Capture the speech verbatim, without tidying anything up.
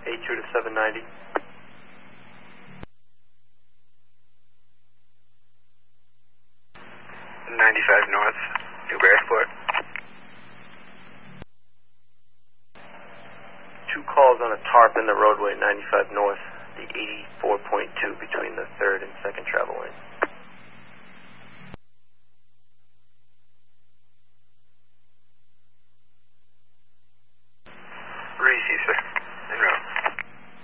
eight two to seven ninety. ninety-five north, Newburyport. Two calls on a tarp in the roadway, ninety-five north, the eighty-four point two between the third and second travel lane.